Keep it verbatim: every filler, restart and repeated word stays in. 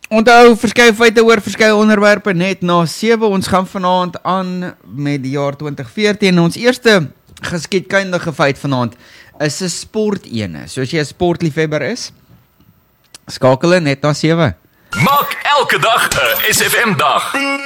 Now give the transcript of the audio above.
Onthou, verskeie feite oor verskeie onderwerpe net na sewe. Ons gaan vanaand aan met die jaar twintig veertien. Ons eerste geskiedkundige feit vanaand is 'n sportene. So as jy 'n sportliefhebber is, skakel in net na sewe. Maak elke dag 'n S F M dag.